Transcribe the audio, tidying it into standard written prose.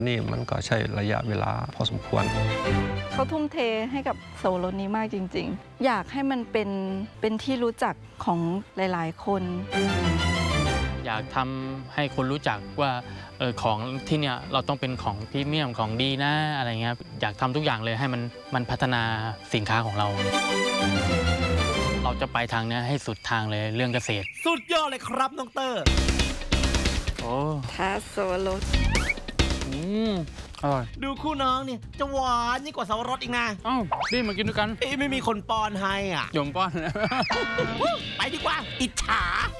นี่มันก็ใช้ระยะเวลาพอสมควรเขาทุ่มเทให้กับสวรสนี้มากจริงๆอยากให้มันเป็นที่รู้จักของหลายๆคนอยากทำให้คนรู้จักว่าของที่เนี่ยเราต้องเป็นของพรีเมียมของดีนะอะไรเงี้ยอยากทำทุกอย่างเลยให้มันพัฒนาสินค้าของเราเราจะไปทางนี้ให้สุดทางเลยเรื่องเกษตรสุดยอดเลยครับน้องเตอร์โอ้ท้าสวรสอร่อยดูคู่น้องเนี่ยจะหวานยิ่งกว่าสวรสอีกนะอ้าวรีบมากินด้วยกันไม่มีคนป้อนให้อ่ะยมป้อนไปดีกว่าอิจฉา